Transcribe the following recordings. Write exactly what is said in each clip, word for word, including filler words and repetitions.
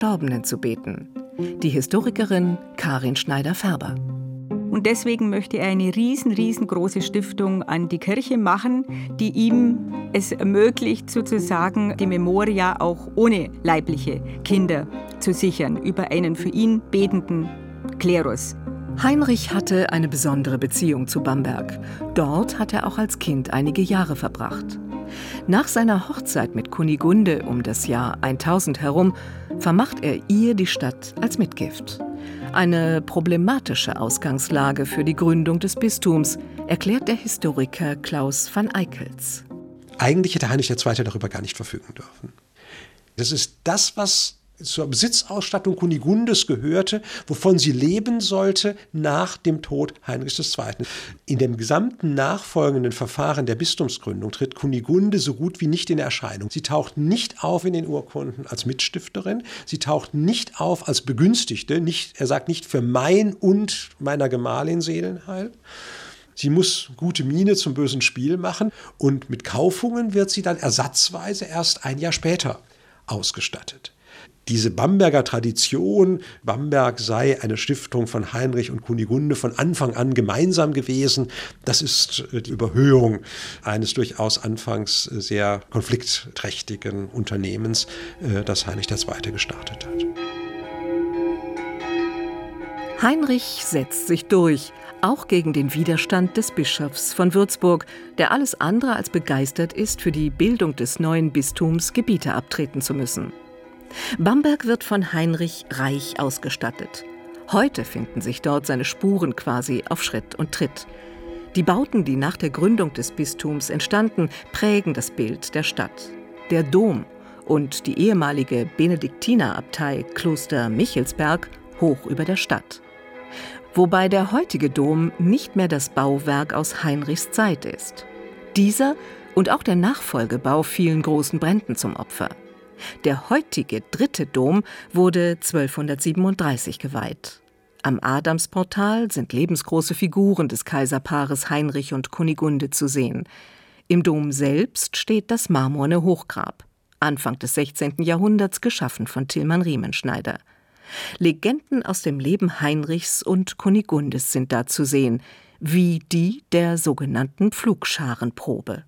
Verstorbenen zu beten. Die Historikerin Karin Schneider-Färber. Und deswegen möchte er eine riesen, riesengroße Stiftung an die Kirche machen, die ihm es ermöglicht, sozusagen die Memoria auch ohne leibliche Kinder zu sichern, über einen für ihn betenden Klerus. Heinrich hatte eine besondere Beziehung zu Bamberg. Dort hat er auch als Kind einige Jahre verbracht. Nach seiner Hochzeit mit Kunigunde um das Jahr tausend herum vermacht er ihr die Stadt als Mitgift. Eine problematische Ausgangslage für die Gründung des Bistums, erklärt der Historiker Klaus van Eickels. Eigentlich hätte Heinrich der Zweite darüber gar nicht verfügen dürfen. Das ist das, was zur Besitzausstattung Kunigundes gehörte, wovon sie leben sollte nach dem Tod Heinrichs des Zweiten. In dem gesamten nachfolgenden Verfahren der Bistumsgründung tritt Kunigunde so gut wie nicht in Erscheinung. Sie taucht nicht auf in den Urkunden als Mitstifterin, sie taucht nicht auf als Begünstigte, nicht, er sagt nicht für mein und meiner Gemahlin Seelenheil. Sie muss gute Miene zum bösen Spiel machen und mit Kaufungen wird sie dann ersatzweise erst ein Jahr später ausgestattet. Diese Bamberger Tradition, Bamberg sei eine Stiftung von Heinrich und Kunigunde von Anfang an gemeinsam gewesen, das ist die Überhöhung eines durchaus anfangs sehr konfliktträchtigen Unternehmens, das Heinrich der Zweite gestartet hat. Heinrich setzt sich durch, auch gegen den Widerstand des Bischofs von Würzburg, der alles andere als begeistert ist, für die Bildung des neuen Bistums Gebiete abtreten zu müssen. Bamberg wird von Heinrich reich ausgestattet. Heute finden sich dort seine Spuren quasi auf Schritt und Tritt. Die Bauten, die nach der Gründung des Bistums entstanden, prägen das Bild der Stadt. Der Dom und die ehemalige Benediktinerabtei Kloster Michelsberg hoch über der Stadt. Wobei der heutige Dom nicht mehr das Bauwerk aus Heinrichs Zeit ist. Dieser und auch der Nachfolgebau fielen großen Bränden zum Opfer. Der heutige dritte Dom wurde zwölfhundertsiebenunddreißig geweiht. Am Adamsportal sind lebensgroße Figuren des Kaiserpaares Heinrich und Kunigunde zu sehen. Im Dom selbst steht das marmorne Hochgrab, Anfang des sechzehnten Jahrhunderts geschaffen von Tilman Riemenschneider. Legenden aus dem Leben Heinrichs und Kunigundes sind da zu sehen, wie die der sogenannten Pflugscharenprobe.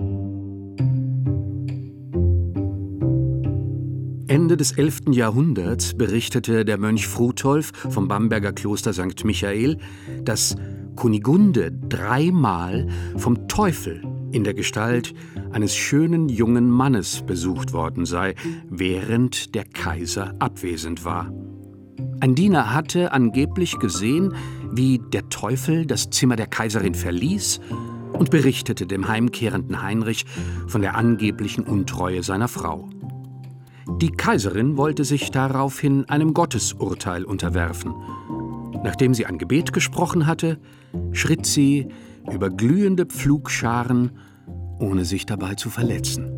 Ende des elften Jahrhunderts berichtete der Mönch Frutolf vom Bamberger Kloster Sankt Michael, dass Kunigunde dreimal vom Teufel in der Gestalt eines schönen jungen Mannes besucht worden sei, während der Kaiser abwesend war. Ein Diener hatte angeblich gesehen, wie der Teufel das Zimmer der Kaiserin verließ und berichtete dem heimkehrenden Heinrich von der angeblichen Untreue seiner Frau. Die Kaiserin wollte sich daraufhin einem Gottesurteil unterwerfen. Nachdem sie ein Gebet gesprochen hatte, schritt sie über glühende Pflugscharen, ohne sich dabei zu verletzen.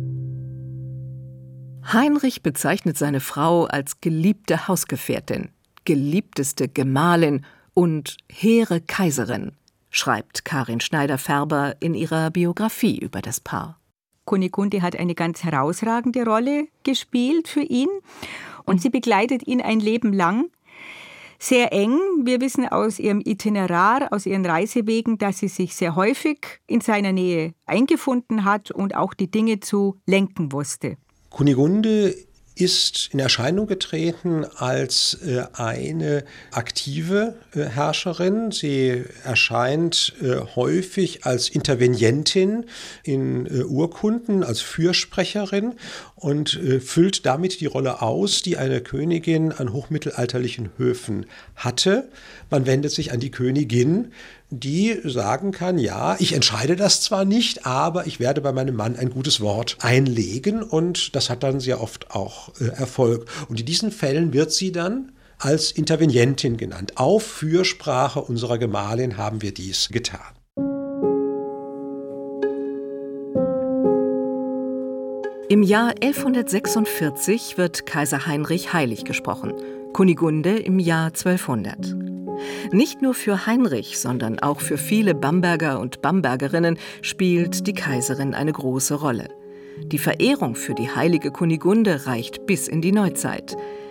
Heinrich bezeichnet seine Frau als geliebte Hausgefährtin, geliebteste Gemahlin und hehre Kaiserin, schreibt Karin Schneider-Färber in ihrer Biografie über das Paar. Kunigunde hat eine ganz herausragende Rolle gespielt für ihn und sie begleitet ihn ein Leben lang. Sehr eng. Wir wissen aus ihrem Itinerar, aus ihren Reisewegen, dass sie sich sehr häufig in seiner Nähe eingefunden hat und auch die Dinge zu lenken wusste. Kunigunde ist in Erscheinung getreten als äh, eine aktive äh, Herrscherin. Sie erscheint äh, häufig als Intervenientin in äh, Urkunden, als Fürsprecherin und äh, füllt damit die Rolle aus, die eine Königin an hochmittelalterlichen Höfen hatte. Man wendet sich an die Königin, die sagen kann, ja, ich entscheide das zwar nicht, aber ich werde bei meinem Mann ein gutes Wort einlegen und das hat dann sehr oft auch äh, Erfolg. Und in diesen Fällen wird sie dann als Intervenientin genannt. Auf Fürsprache unserer Gemahlin haben wir dies getan. Im Jahr elfhundertsechsundvierzig wird Kaiser Heinrich heilig gesprochen, Kunigunde im Jahr zwölfhundert. Nicht nur für Heinrich, sondern auch für viele Bamberger und Bambergerinnen spielt die Kaiserin eine große Rolle. Die Verehrung für die heilige Kunigunde reicht bis in die Neuzeit.